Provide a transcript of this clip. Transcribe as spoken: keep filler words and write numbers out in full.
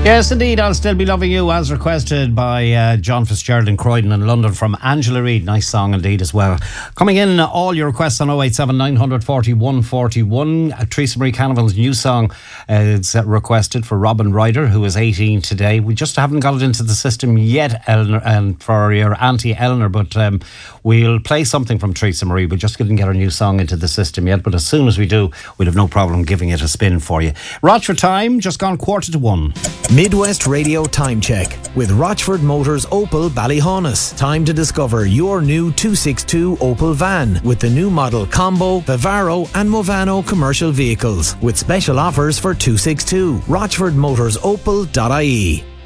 Yes, indeed, I'll Still Be Loving You, as requested by uh, John Fitzgerald in Croydon in London from Angela Reid. Nice song indeed as well. Coming in, all your requests on oh eight seven nine four oh one four one. Uh, Teresa Marie Canavan's new song uh, is uh, requested for Robin Ryder, who is eighteen today. We just haven't got it into the system yet, Eleanor, and for your Auntie Eleanor, but um, we'll play something from Teresa Marie. We just didn't get her new song into the system yet, but as soon as we do, we'll have no problem giving it a spin for you. Rochford time, just gone quarter to one. Midwest Radio Time Check with Rochford Motors Opel Ballyhaunis. Time to discover your new two sixty-two Opel van with the new model Combo, Vivaro and Movano commercial vehicles with special offers for two sixty-two. rochford motors opel dot I E.